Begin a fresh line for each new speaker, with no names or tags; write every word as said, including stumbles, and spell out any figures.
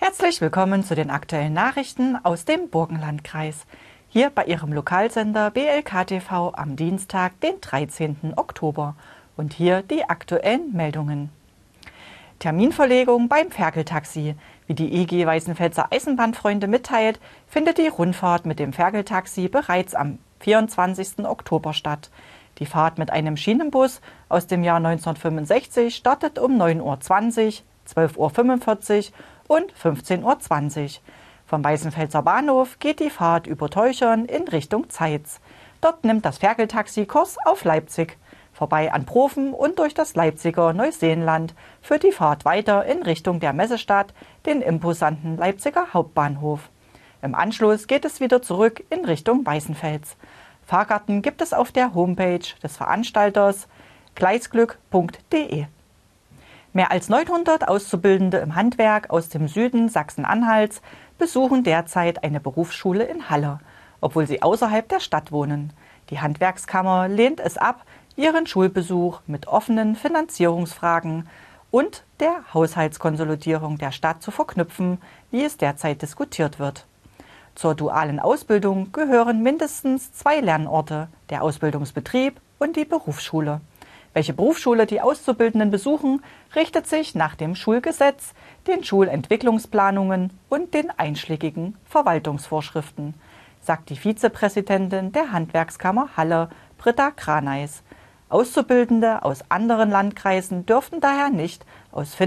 Herzlich willkommen zu den aktuellen Nachrichten aus dem Burgenlandkreis. Hier bei Ihrem Lokalsender B L K T V am Dienstag, den dreizehnten Oktober. Und hier die aktuellen Meldungen. Terminverlegung beim Ferkeltaxi. Wie die I G Weißenfelser Eisenbahnfreunde mitteilt, findet die Rundfahrt mit dem Ferkeltaxi bereits am vierundzwanzigsten Oktober statt. Die Fahrt mit einem Schienenbus aus dem Jahr neunzehnhundertfünfundsechzig startet um neun Uhr zwanzig, zwölf Uhr fünfundvierzig und fünfzehn Uhr zwanzig. Vom Weißenfelser Bahnhof geht die Fahrt über Teuchern in Richtung Zeitz. Dort nimmt das Ferkeltaxi Kurs auf Leipzig, vorbei an Profen und durch das Leipziger Neuseenland führt die Fahrt weiter in Richtung der Messestadt, den imposanten Leipziger Hauptbahnhof. Im Anschluss geht es wieder zurück in Richtung Weißenfels. Fahrkarten gibt es auf der Homepage des Veranstalters gleisglück punkt de. Mehr als neunhundert Auszubildende im Handwerk aus dem Süden Sachsen-Anhalts besuchen derzeit eine Berufsschule in Halle, obwohl sie außerhalb der Stadt wohnen. Die Handwerkskammer lehnt es ab, ihren Schulbesuch mit offenen Finanzierungsfragen und der Haushaltskonsolidierung der Stadt zu verknüpfen, wie es derzeit diskutiert wird. Zur dualen Ausbildung gehören mindestens zwei Lernorte, der Ausbildungsbetrieb und die Berufsschule. Welche Berufsschule die Auszubildenden besuchen, richtet sich nach dem Schulgesetz, den Schulentwicklungsplanungen und den einschlägigen Verwaltungsvorschriften, sagt die Vizepräsidentin der Handwerkskammer Halle, Britta Kraneis. Auszubildende aus anderen Landkreisen dürften daher nicht aus